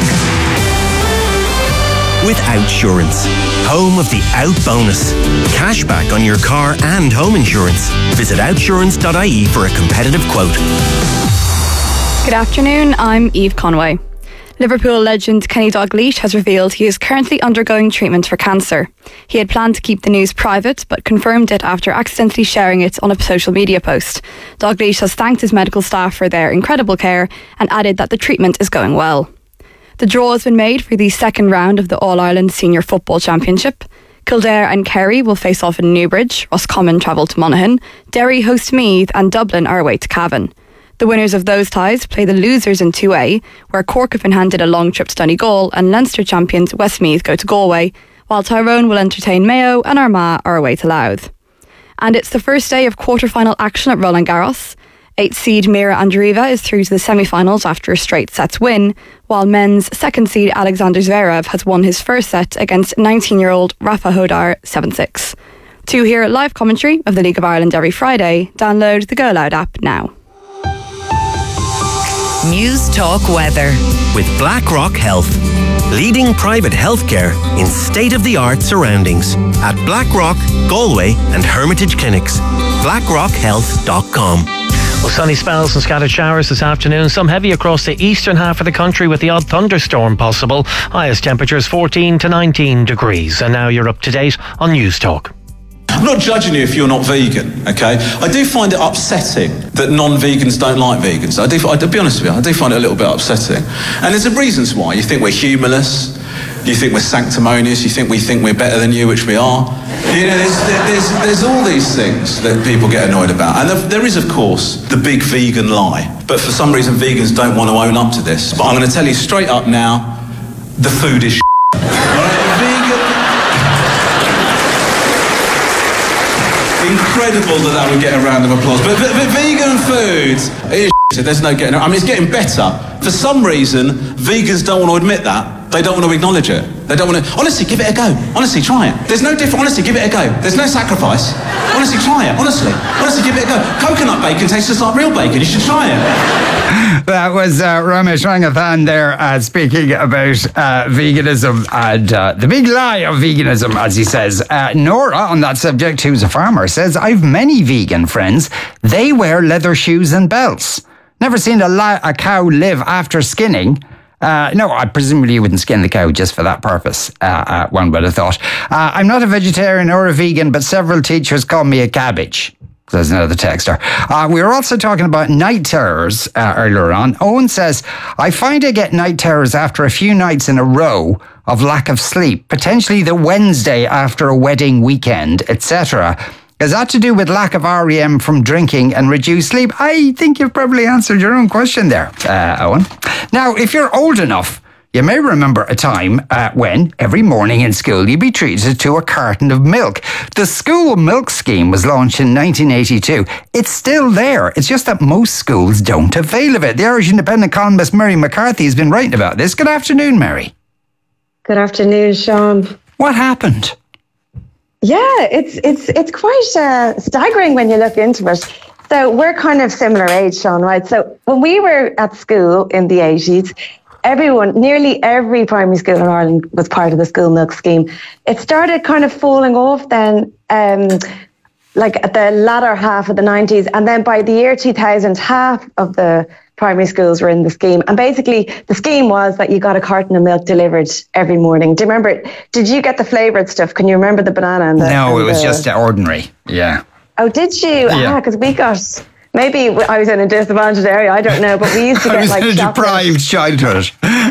S10: With Outsurance, home of the Out Bonus. Cashback on your car and home insurance. Visit outsurance dot I E for a competitive quote.
S11: Good afternoon, I'm Eve Conway. Liverpool legend Kenny Dalglish has revealed he is currently undergoing treatment for cancer. He had planned to keep the news private, but confirmed it after accidentally sharing it on a social media post. Dalglish has thanked his medical staff for their incredible care and added that the treatment is going well. The draw has been made for the second round of the All-Ireland Senior Football Championship. Kildare and Kerry will face off in Newbridge, Roscommon travel to Monaghan, Derry host Meath and Dublin are away to Cavan. The winners of those ties play the losers in two A, where Cork have been handed a long trip to Donegal and Leinster champions Westmeath go to Galway, while Tyrone will entertain Mayo and Armagh are away to Louth. And it's the first day of quarter-final action at Roland Garros. Eighth seed Mira Andreeva is through to the semi-finals after a straight sets win, while men's second seed Alexander Zverev has won his first set against nineteen-year-old Rafa Hodar seven six. To hear live commentary of the League of Ireland every Friday, download the Go Loud app now.
S16: News Talk weather.
S10: With BlackRock Health. Leading private healthcare in state-of-the-art surroundings. At BlackRock, Galway and Hermitage Clinics. blackrock health dot com.
S24: Well, sunny spells and scattered showers this afternoon. Some heavy across the eastern half of the country with the odd thunderstorm possible. Highest temperatures fourteen to nineteen degrees. And now you're up to date on News Talk.
S26: I'm not judging you if you're not vegan, okay? I do find it upsetting that non-vegans don't like vegans. I do, I'll be honest with you, I do find it a little bit upsetting. And there's reasons why. You think we're humorless, you think we're sanctimonious, you think we think we're better than you, which we are. You know, there's, there's, there's all these things that people get annoyed about. And there is, of course, the big vegan lie. But for some reason, vegans don't want to own up to this. But I'm going to tell you straight up now, the food is all right, vegan... Incredible that that would get a round of applause. But, but, but vegan food is shit. There's no getting... I mean, it's getting better. For some reason, vegans don't want to admit that. They don't want to acknowledge it. They don't want to... Honestly, give it a go. Honestly, try it. There's no difference. Honestly, give it a go. There's no sacrifice. Honestly, try it. Honestly. Honestly, give it a go. Coconut bacon tastes just like real bacon. You should try it.
S2: That was uh, Ramesh Rangathan there uh, speaking about uh, veganism and uh, the big lie of veganism, as he says. Uh, Nora, on that subject, who's a farmer, says, I've many vegan friends. They wear leather shoes and belts. Never seen a, li- a cow live after skinning. Uh, no, I presumably you wouldn't skin the cow just for that purpose, uh, uh, one would have thought. Uh, I'm not a vegetarian or a vegan, but several teachers call me a cabbage. There's another texter. Uh, we were also talking about night terrors uh, earlier on. Owen says, I find I get night terrors after a few nights in a row of lack of sleep, potentially the Wednesday after a wedding weekend, et cetera. Is that to do with lack of R E M from drinking and reduced sleep? I think you've probably answered your own question there, uh, Owen. Now, if you're old enough You may remember a time uh, when every morning in school you'd be treated to a carton of milk. The school milk scheme was launched in nineteen eighty-two. It's still there. It's just that most schools don't avail of it. The Irish Independent columnist Mary McCarthy has been writing about this. Good afternoon, Mary.
S8: Good afternoon, Sean.
S2: What happened?
S8: Yeah, it's it's it's quite uh, staggering when you look into it. So we're kind of similar age, Sean, right? So when we were at school in the eighties, everyone, nearly every primary school in Ireland was part of the school milk scheme. It started kind of falling off then, um, like at the latter half of the nineties. And then by the year two thousand, half of the primary schools were in the scheme. And basically the scheme was that you got a carton of milk delivered every morning. Do you remember it? Did you get the flavoured stuff? Can you remember the banana? And the,
S2: no,
S8: and
S2: it was
S8: the...
S2: just ordinary. Yeah.
S8: Oh, did you?
S2: Yeah.
S8: Ah, because we got... Maybe I was in a disadvantaged area, I don't know, but we used to get
S2: I was
S8: like
S2: in a
S8: chocolate.
S2: deprived childhood.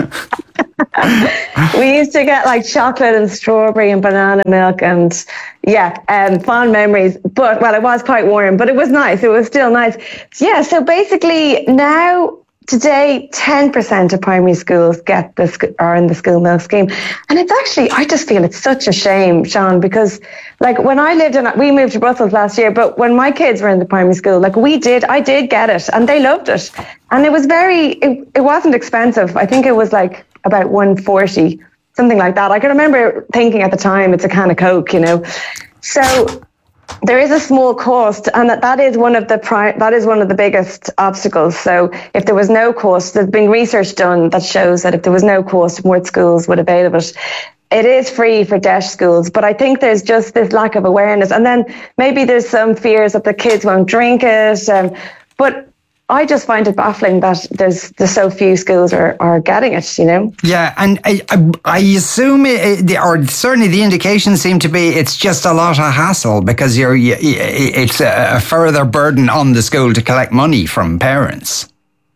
S8: We used to get like chocolate and strawberry and banana milk and yeah, um, fond memories. But, well, it was quite warm, but it was nice. It was still nice. Yeah, so basically now, today, ten percent of primary schools get the sc- are in the school milk scheme. And it's actually, I just feel it's such a shame, Sean, because like when I lived in, we moved to Brussels last year, but when my kids were in the primary school, like we did, I did get it and they loved it. And it was very, it, it wasn't expensive. I think it was like about one forty, something like that. I can remember thinking at the time, it's a can of Coke, you know. So there is a small cost, and that, that is one of the pri- that is one of the biggest obstacles. So if there was no cost, there's been research done that shows that if there was no cost, more schools would avail of it. It is free for DEIS schools, but I think there's just this lack of awareness. And then maybe there's some fears that the kids won't drink it. Um, but I just find it baffling that there's, there's so few schools are, are getting it, you know?
S2: Yeah, and I, I, I assume, it, or certainly the indications seem to be it's just a lot of hassle because you're, you, it's a further burden on the school to collect money from parents.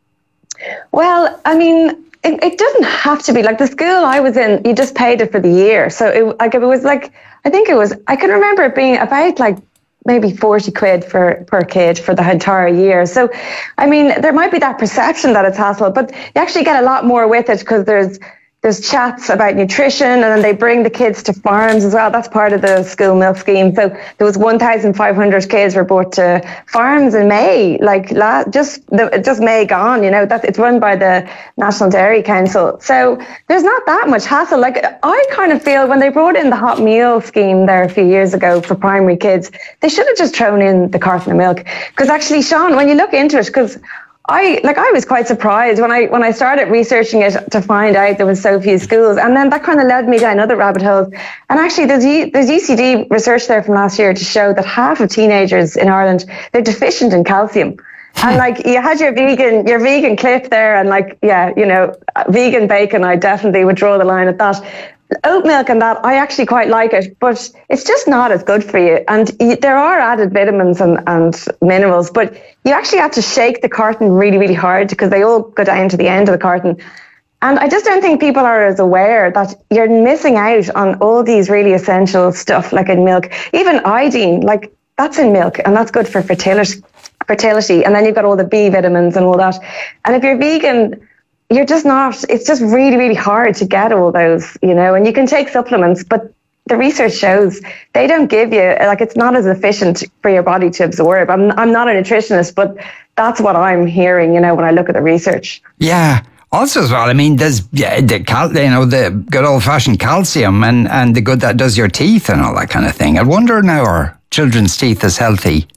S8: Well, I mean... It, it doesn't have to be. Like the school I was in, you just paid it for the year. So it, like, it was like, I think it was, I can remember it being about like maybe forty quid for per kid for the entire year. So, I mean, there might be that perception that it's hassle, but you actually get a lot more with it because there's There's chats about nutrition, and then they bring the kids to farms as well. That's part of the school milk scheme. So there was one thousand five hundred kids were brought to farms in May, like last, just the, just May gone. You know, that it's run by the National Dairy Council. So there's not that much hassle. Like I kind of feel when they brought in the hot meal scheme there a few years ago for primary kids, they should have just thrown in the carton of milk. Because actually, Sean, when you look into it, because I like I was quite surprised when I when I started researching it to find out there was so few schools, and then that kind of led me down other rabbit holes. And actually, there's U, there's U C D research there from last year to show that half of teenagers in Ireland, they're deficient in calcium. And like you had your vegan your vegan clip there, and like yeah, you know, vegan bacon, I definitely would draw the line at that. Oat milk and that, I actually quite like it, but it's just not as good for you. And you, there are added vitamins and, and minerals, but you actually have to shake the carton really, really hard because they all go down to the end of the carton. And I just don't think people are as aware that you're missing out on all these really essential stuff like in milk. Even iodine, like that's in milk and that's good for fertility. fertility. And then you've got all the B vitamins and all that. And if you're vegan, you're just not, it's just really, really hard to get all those, you know, and you can take supplements, but the research shows they don't give you, like, it's not as efficient for your body to absorb. I'm I'm not a nutritionist, but that's what I'm hearing, you know, when I look at the research.
S2: Yeah. Also as well, I mean, there's yeah, the cal- you know, the good old fashioned calcium and, and the good that does your teeth and all that kind of thing. I wonder now, are children's teeth as healthy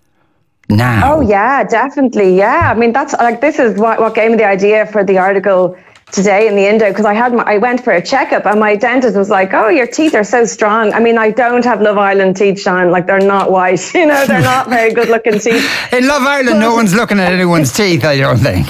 S2: now?
S8: Oh yeah, definitely. Yeah. I mean, that's like, this is what, what gave me the idea for the article today in the Indo, because I had my, I went for a checkup and my dentist was like, oh, your teeth are so strong. I mean, I don't have Love Island teeth, Sean. Like, they're not white, you know, they're not very good looking teeth.
S2: In Love Island, no one's looking at anyone's teeth, I don't think.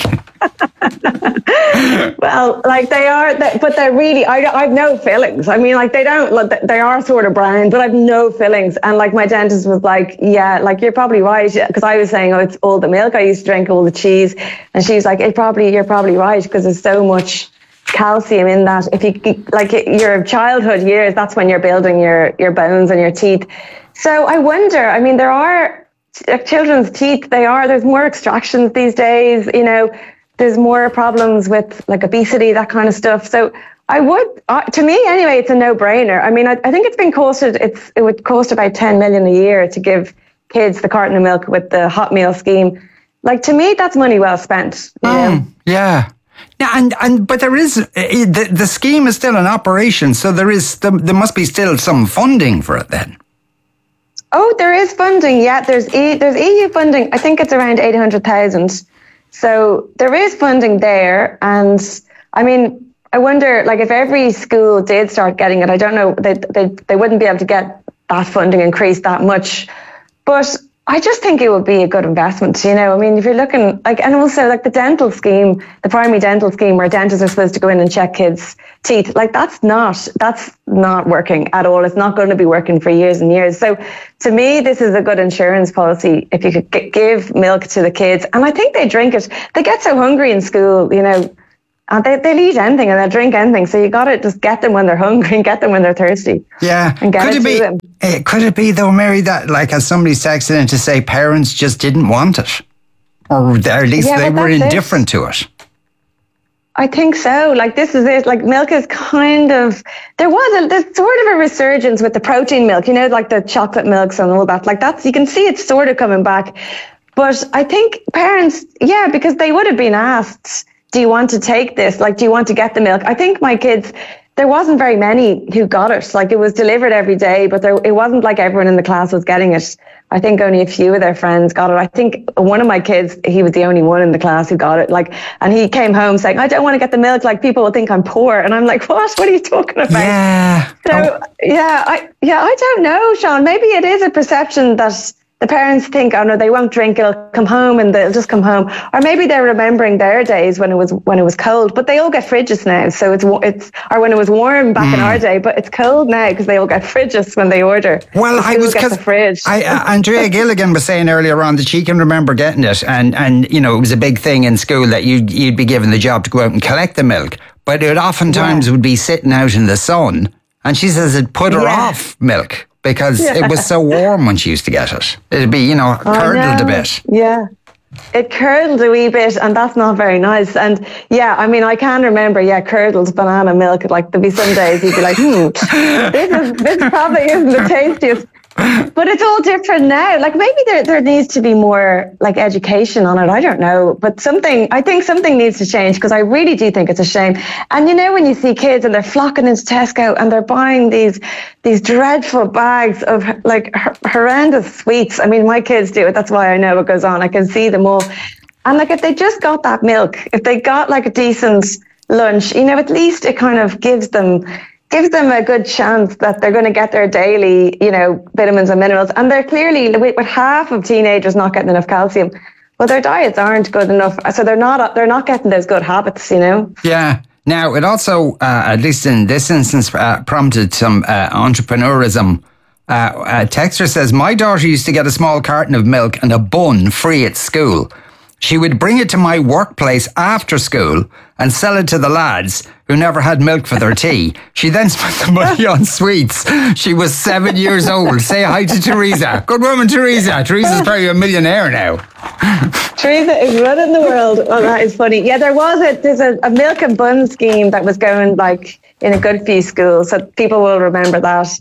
S8: Well, like they are, but they're really, I, I've no fillings. I mean, like they don't, they are sort of brown, but I've no fillings. And like my dentist was like, yeah, like you're probably right. Because I was saying, oh, it's all the milk I used to drink, all the cheese. And she's like, it probably, you're probably right, because there's so much calcium in that. If you, like your childhood years, that's when you're building your, your bones and your teeth. So I wonder, I mean, there are children's teeth, they are, there's more extractions these days, you know, there's more problems with like obesity, that kind of stuff. So I would, uh, to me anyway, it's a no-brainer. I mean, I, I think it's been costed, it's, it would cost about ten million a year to give kids the carton of milk with the hot meal scheme. Like, to me, that's money well spent. You
S2: Mm,
S8: know?
S2: yeah. Yeah, and, and but there is, uh, the, the scheme is still in operation, so there is, there, there must be still some funding for it then.
S8: Oh, there is funding. Yeah, there's e, there's E U funding. I think it's around eight hundred thousand. So there is funding there. And I mean, I wonder, like, if every school did start getting it, I don't know, they, they, they wouldn't be able to get that funding increased that much. But I just think it would be a good investment, you know. I mean, if you're looking, like, and also like the dental scheme, the primary dental scheme where dentists are supposed to go in and check kids' teeth, like that's not, that's not working at all. It's not going to be working for years and years. So to me, this is a good insurance policy if you could g- give milk to the kids. And I think they drink it. They get so hungry in school, you know, and they, they'll eat anything and they'll drink anything. So you got to just get them when they're hungry and get them when they're thirsty.
S2: Yeah.
S8: And get
S2: could
S8: it,
S2: it
S8: to
S2: be?
S8: them.
S2: Uh, could it be though, Mary, that like as somebody's texted in to say parents just didn't want it, or at least
S8: Yeah,
S2: they
S8: but
S2: were
S8: that's it.
S2: indifferent to it?
S8: I think so. Like, this is it. Like, milk is kind of, there was a, there's sort of a resurgence with the protein milk, you know, like the chocolate milks and all that. Like, that's, you can see it's sort of coming back. But I think parents, yeah, because they would have been asked, do you want to take this? Like, do you want to get the milk? I think my kids, there wasn't very many who got it. Like, it was delivered every day, but there, it wasn't like everyone in the class was getting it. I think only a few of their friends got it. I think one of my kids, he was the only one in the class who got it. Like, and he came home saying, I don't want to get the milk. Like, people will think I'm poor. And I'm like, what? What are you talking about?
S2: Yeah.
S8: So, yeah, I, yeah, I don't know, Sean. Maybe it is a perception that the parents think, oh no, they won't drink, it'll come home and they'll just come home. Or maybe they're remembering their days when it was when it was cold, but they all get fridges now. So it's, it's or when it was warm back mm. in our day, but it's cold now because they all get fridges when they order.
S2: Well,
S8: the
S2: I was,
S8: get the fridge.
S2: I, uh, Andrea Gilligan was saying earlier on that she can remember getting it, and, and you know, it was a big thing in school that you'd, you'd be given the job to go out and collect the milk, but it oftentimes yeah. would be sitting out in the sun, and she says it put her yeah. off milk. Because yeah. it was so warm when she used to get it. It'd be, you know, curdled a bit.
S8: Yeah. It curdled a wee bit, and that's not very nice. And yeah, I mean, I can remember, yeah, curdled banana milk. Like, there'd be some days you'd be like, hmm, this, is, this probably isn't the tastiest. But it's all different now. Like, maybe there there needs to be more, like, education on it. I don't know. But something, I think something needs to change, because I really do think it's a shame. And, you know, when you see kids and they're flocking into Tesco and they're buying these these dreadful bags of, like, h- horrendous sweets. I mean, my kids do it. That's why I know what goes on. I can see them all. And, like, if they just got that milk, if they got, like, a decent lunch, you know, at least it kind of gives them... gives them a good chance that they're going to get their daily, you know, vitamins and minerals. And they're clearly, with, with half of teenagers not getting enough calcium, well, their diets aren't good enough. So they're not they're not getting those good habits, you know?
S2: Yeah. Now, it also, uh, at least in this instance, uh, prompted some uh, entrepreneurism. Uh, uh, Texter says, my daughter used to get a small carton of milk and a bun free at school. She would bring it to my workplace after school and sell it to the lads who never had milk for their tea. She then spent the money on sweets. She was seven years old. Say hi to Teresa. Good woman, Teresa. Teresa's probably a millionaire now.
S8: Teresa is running the world. Oh, that is funny. Yeah, there was a there's a, a milk and bun scheme that was going, like, in a good few schools, so people will remember that.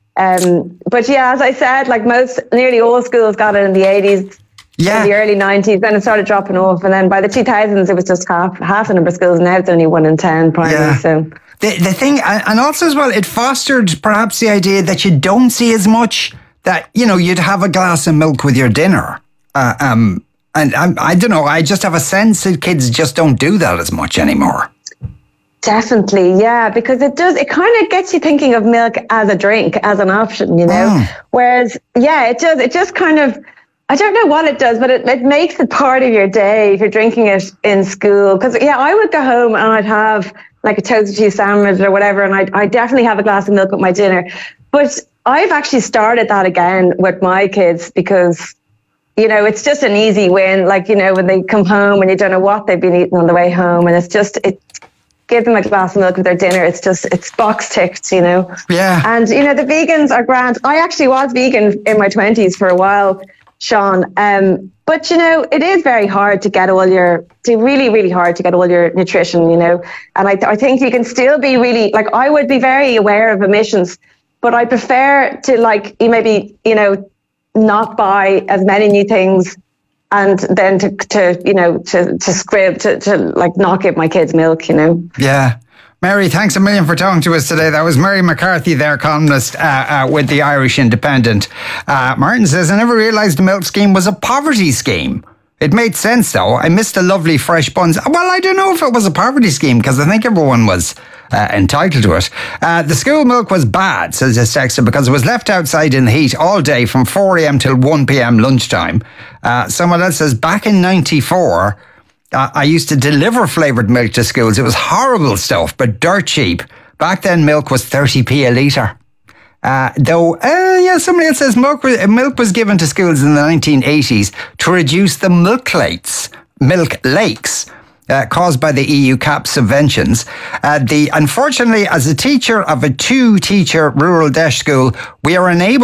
S8: Um, but yeah, as I said, like, most, nearly all schools got it in the eighties. Yeah. In the early nineties, then it started dropping off, and then by the two thousands it was just half half the number of schools. Now it's only one in ten primary. Yeah. So
S2: the the thing, and also as well, it fostered perhaps the idea that you don't see as much, that, you know, you'd have a glass of milk with your dinner. Uh, um, and I, I don't know, I just have a sense that kids just don't do that as much anymore.
S8: Definitely, yeah, because it does, it kind of gets you thinking of milk as a drink, as an option, you know. Mm. Whereas, yeah, it does, it just kind of, I don't know what it does, but it, it makes it part of your day if you're drinking it in school. Because, yeah, I would go home and I'd have like a toasted cheese sandwich or whatever, and I'd, I'd definitely have a glass of milk with my dinner. But I've actually started that again with my kids because, you know, it's just an easy win. Like, you know, when they come home and you don't know what they've been eating on the way home, and it's just, it give them a glass of milk with their dinner. It's just, it's box ticked, you know.
S2: Yeah.
S8: And, you know, the vegans are grand. I actually was vegan in my twenties for a while. Sean. Um, but, you know, it is very hard to get all your, to really, really hard to get all your nutrition, you know. And I, th- I think you can still be really, like, I would be very aware of emissions, but I prefer to, like, you maybe, you know, not buy as many new things and then to, to you know, to, to scrib, to, to, like, not give my kids milk, you know.
S2: Yeah. Mary, thanks a million for talking to us today. That was Mary McCarthy there, columnist uh, uh, with the Irish Independent. Uh, Martin says, I never realised the milk scheme was a poverty scheme. It made sense, though. I missed the lovely fresh buns. Well, I don't know if it was a poverty scheme, because I think everyone was uh, entitled to it. Uh, the school milk was bad, says this texter, because it was left outside in the heat all day from four a.m. till one p.m. lunchtime. Uh, someone else says, back in ninety-four... I used to deliver flavoured milk to schools. It was horrible stuff, but dirt cheap. Back then, milk was thirty p a litre. Uh, though, uh, yeah, somebody else says milk was, milk was given to schools in the nineteen eighties to reduce the milk lakes, milk lakes uh, caused by the E U CAP subventions. Uh, the unfortunately, as a teacher of a two-teacher rural D E S C school, we are unable